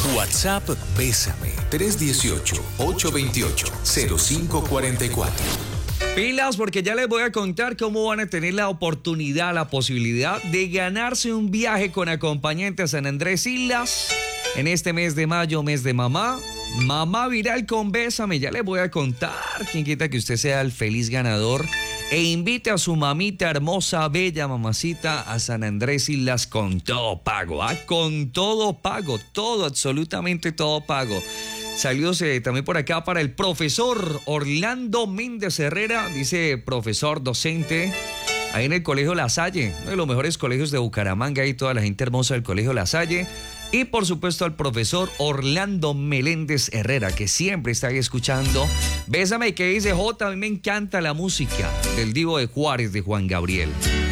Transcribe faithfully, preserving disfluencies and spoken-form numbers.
WhatsApp Bésame tres uno ocho, ocho dos ocho, cero cinco cuatro cuatro. Pilas, porque ya les voy a contar cómo van a tener la oportunidad, la posibilidad de ganarse un viaje con acompañante a San Andrés Islas en este mes de mayo, mes de mamá. Mamá Viral con Bésame, ya les voy a contar. Quién quita que usted sea el feliz ganador e invite a su mamita hermosa, bella mamacita a San Andrés Islas con todo pago, ¿ah? Con todo pago, todo, absolutamente todo pago. Saludos eh, también por acá para el profesor Orlando Méndez Herrera, dice profesor docente ahí en el Colegio La Salle, uno de los mejores colegios de Bucaramanga, y toda la gente hermosa del Colegio La Salle. Y por supuesto al profesor Orlando Meléndez Herrera, que siempre está ahí escuchando. Bésame, que dice J, a mí me encanta la música del Divo de Juárez de Juan Gabriel.